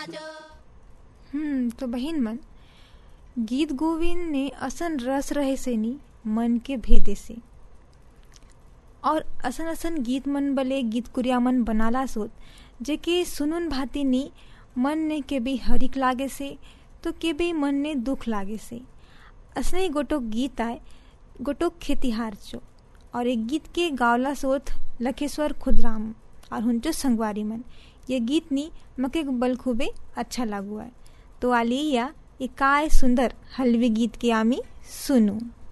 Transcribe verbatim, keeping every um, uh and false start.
हम्म तो बहिन मन, गीत गोविंद ने असन रस रहे से नी मन के भेदे से, और असन असन गीत मन बले गीत कुरिया मन बनाला सोत जेके सुनुन भाती नी मन ने के भी हरिक लागे से तो के भी मन ने दुख लागे से। असने ही गोटोक गीत आए गोटोक खेतिहार चो, और एक गीत के गावला सोत लखेश्वर खुदराम और हुंचो संगवारी मन। ये गीत नी मके बल खूबे अच्छा लागू है। तो आलिया ये काय सुंदर हलवे गीत के आमी सुनू।